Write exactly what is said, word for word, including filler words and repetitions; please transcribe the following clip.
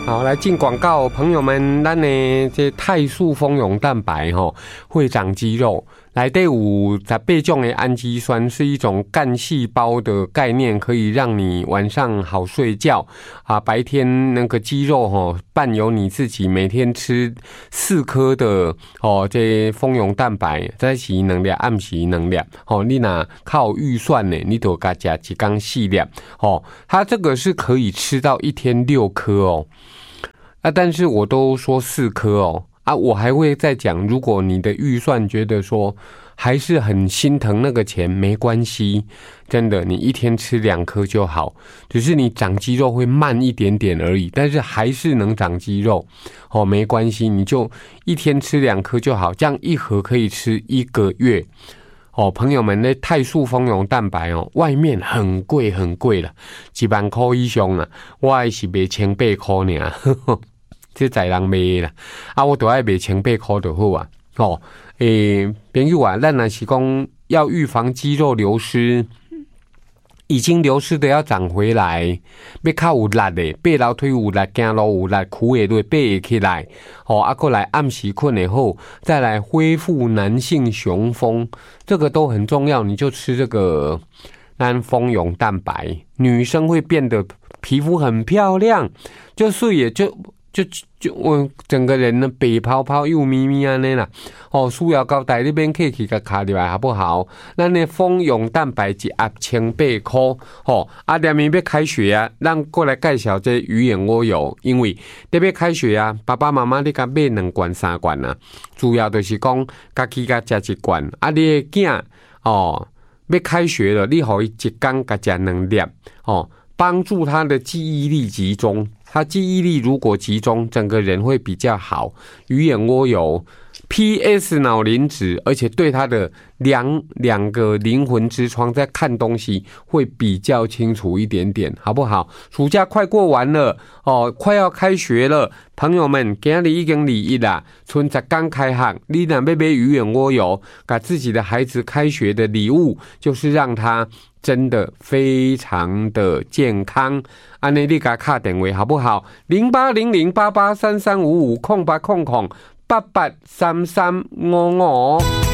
好，来进广告，朋友们，咱呢这肽素蜂蛹蛋白吼会长肌肉，内底有十八种的氨基酸，是一种干细胞的概念，可以让你晚上好睡觉啊，白天那个肌肉吼伴有你自己，每天吃四颗的哦这蜂蛹蛋白，早时两粒，暗时两粒，哦，你若靠预算呢，你就加加一缸四粒，哦，它这个是可以吃到一天六颗哦。啊，但是我都说四颗哦，啊，我还会再讲，如果你的预算觉得说还是很心疼那个钱，没关系，真的，你一天吃两颗就好，只是你长肌肉会慢一点点而已，但是还是能长肌肉哦，没关系，你就一天吃两颗就好，这样一盒可以吃一个月。哦，朋友们，那肽素蜂蛹蛋白哦，外面很贵很贵了，一万块以上啦，我还是卖千八块呢，这在人卖啦，啊，我都爱卖千八块就好啊。哦，诶，朋友啊，咱若是讲要预防肌肉流失，已经流失的要长回来，要较有力的，爬楼梯有力，行路有力，躯会落，爬会起来，哦，啊，过来暗时困以后，再来恢复男性雄风，这个都很重要。你就吃这个咱蜂蛹蛋白，女生会变得皮肤很漂亮，就是也就。就就我整个人呢白泡泡又咪咪安尼啦，哦，输药胶带那边可以给它卡入来好不好？咱呢蜂蛹蛋白一盒千八块，哦，啊，下面要开学啊，咱过来介绍这鱼眼蜗油，因为特别开学啊，爸爸妈妈你甲买两罐三罐啊，主要就是讲家己甲食一罐，啊，你的囝哦要开学了，你互伊一工甲食两粒，哦，帮助他的记忆力集中。他记忆力如果集中，整个人会比较好。鱼眼蜗油 P S 脑磷脂，而且对他的两两个灵魂之窗在看东西会比较清楚一点点，好不好？暑假快过完了哦，快要开学了，朋友们，今日已经二一啦，剩十天开学，你若要买鱼眼蜗油，给自己的孩子开学的礼物，就是让他真的非常的健康，安尼你给他打电话好不好？零八零零八八三三五五空八空空八八三三五五。